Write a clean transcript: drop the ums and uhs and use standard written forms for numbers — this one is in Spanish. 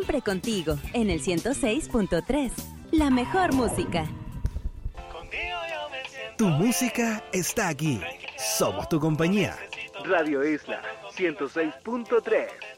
siempre contigo, en el 106.3. La mejor música. Tu música está aquí. Somos tu compañía. Radio Isla 106.3.